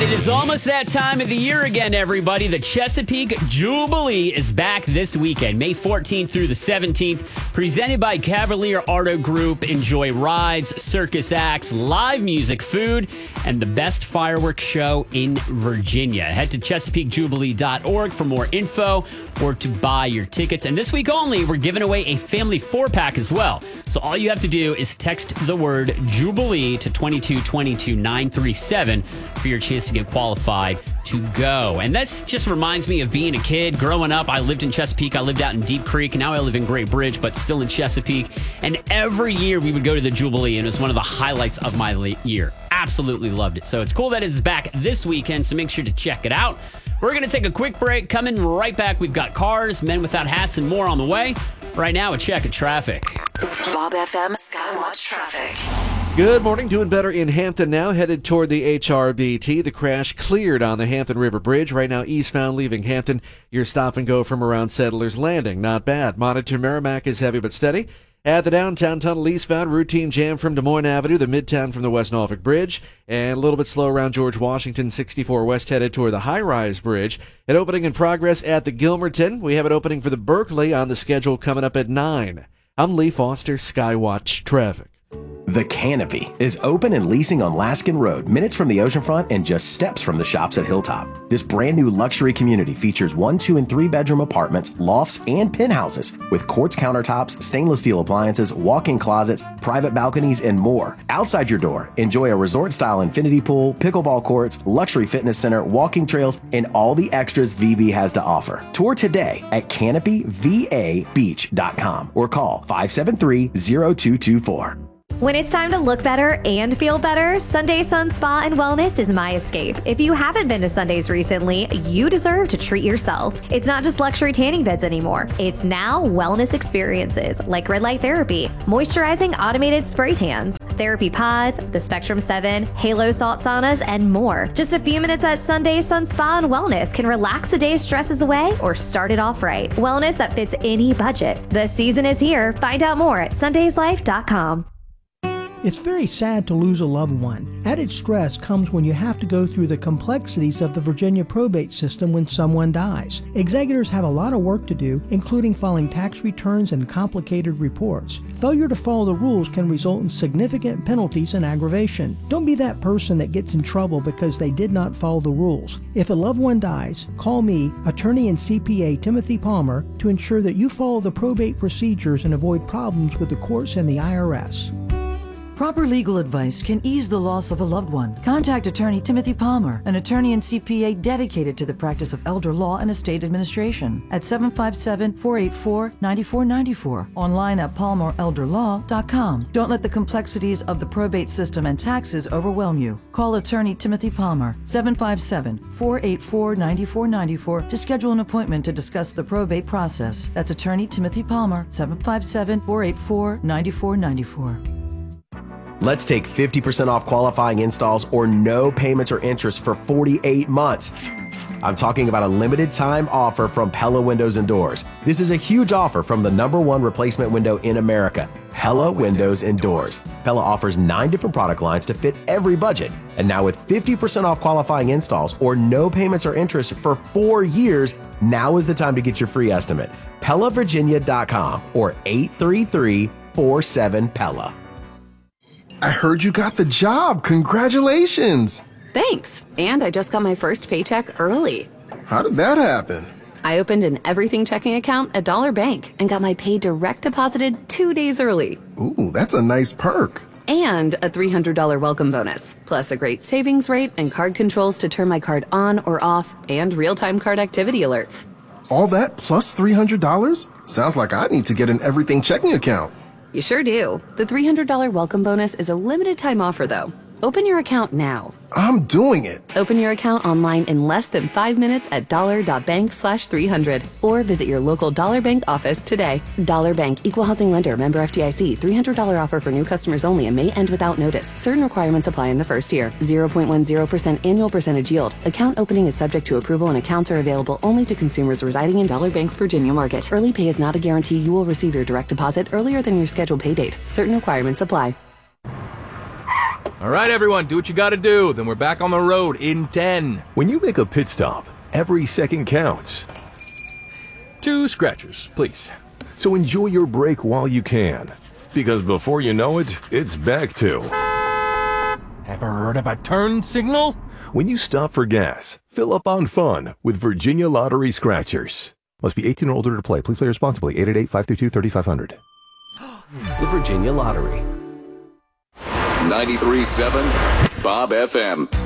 right, it is almost that time of the year again, everybody. The Chesapeake Jubilee is back this weekend, May 14th through the 17th, presented by Cavalier Auto Group. Enjoy rides, circus acts, live music, food, and the best fireworks show in Virginia. Head to ChesapeakeJubilee.org for more info or to buy your tickets. And this week only, we're giving away a family 4-pack as well. So all you have to do is text the word Jubilee to 2222937 for your chance to get qualified to go. And this just reminds me of being a kid. Growing up, I lived in Chesapeake. I lived out in Deep Creek. Now I live in Great Bridge, but still in Chesapeake. And every year we would go to the Jubilee, and it was one of the highlights of my year. Absolutely loved it. So it's cool that it's back this weekend, so make sure to check it out. We're going to take a quick break. Coming right back, we've got cars, men without hats, and more on the way. Right now, a check of traffic. Bob FM Skywatch Traffic. Good morning. Doing better in Hampton now, headed toward the HRBT. The crash cleared on the Hampton River Bridge. Right now, eastbound leaving Hampton. Your stop and go from around Settlers Landing. Not bad. Monitor Merrimack is heavy but steady. At the downtown tunnel eastbound, routine jam from Des Moines Avenue, the Midtown from the West Norfolk Bridge, and a little bit slow around George Washington 64 West headed toward the High-Rise Bridge. An opening in progress at the Gilmerton. We have an opening for the Berkeley on the schedule coming up at 9. I'm Lee Foster, Skywatch Traffic. The Canopy is open and leasing on Laskin Road, minutes from the oceanfront and just steps from the shops at Hilltop. This brand new luxury community features 1, 2, and 3 bedroom apartments, lofts, and penthouses with quartz countertops, stainless steel appliances, walk-in closets, private balconies, and more. Outside your door, enjoy a resort-style infinity pool, pickleball courts, luxury fitness center, walking trails, and all the extras VB has to offer. Tour today at canopyvabeach.com or call 573-0224. When it's time to look better and feel better, Sunday Sun Spa and Wellness is my escape. If you haven't been to Sundays recently, you deserve to treat yourself. It's not just luxury tanning beds anymore. It's now wellness experiences like red light therapy, moisturizing automated spray tans, therapy pods, the Spectrum 7, Halo salt saunas, and more. Just a few minutes at Sunday Sun Spa and Wellness can relax the day's stresses away or start it off right. Wellness that fits any budget. The season is here. Find out more at sundayslife.com. It's very sad to lose a loved one. Added stress comes when you have to go through the complexities of the Virginia probate system when someone dies. Executors have a lot of work to do, including filing tax returns and complicated reports. Failure to follow the rules can result in significant penalties and aggravation. Don't be that person that gets in trouble because they did not follow the rules. If a loved one dies, call me, attorney and CPA Timothy Palmer, to ensure that you follow the probate procedures and avoid problems with the courts and the IRS. Proper legal advice can ease the loss of a loved one. Contact attorney Timothy Palmer, an attorney and CPA dedicated to the practice of elder law and estate administration, at 757-484-9494. Online at palmerelderlaw.com. Don't let the complexities of the probate system and taxes overwhelm you. Call attorney Timothy Palmer, 757-484-9494 to schedule an appointment to discuss the probate process. That's attorney Timothy Palmer, 757-484-9494. Let's take 50% off qualifying installs or no payments or interest for 48 months. I'm talking about a limited time offer from Pella Windows and Doors. This is a huge offer from the #1 replacement window in America, Pella Windows and Doors. Pella offers 9 different product lines to fit every budget. And now with 50% off qualifying installs or no payments or interest for 4 years, now is the time to get your free estimate. PellaVirginia.com or 833-47-PELLA. I heard you got the job. Congratulations. Thanks. And I just got my first paycheck early. How did that happen? I opened an everything checking account at Dollar Bank and got my pay direct deposited 2 days early. Ooh, that's a nice perk. And a $300 welcome bonus, plus a great savings rate and card controls to turn my card on or off, and real-time card activity alerts. All that plus $300? Sounds like I need to get an everything checking account. You sure do. The $300 welcome bonus is a limited time offer, though. Open your account now. I'm doing it. Open your account online in less than 5 minutes at dollar.bank/300 or visit your local Dollar Bank office today. Dollar Bank, Equal Housing Lender, member FDIC. $300 offer for new customers only and may end without notice. Certain requirements apply in the first year. 0.10% annual percentage yield. Account opening is subject to approval and accounts are available only to consumers residing in Dollar Bank's Virginia market. Early pay is not a guarantee you will receive your direct deposit earlier than your scheduled pay date. Certain requirements apply. All right, everyone, do what you got to do. Then we're back on the road in 10. When you make a pit stop, every second counts. 2 scratchers, please. So enjoy your break while you can. Because before you know it, it's back to... Ever heard of a turn signal? When you stop for gas, fill up on fun with Virginia Lottery Scratchers. Must be 18 or older to play. Please play responsibly. 888-522-3500. The Virginia Lottery. 93.7 Bob FM.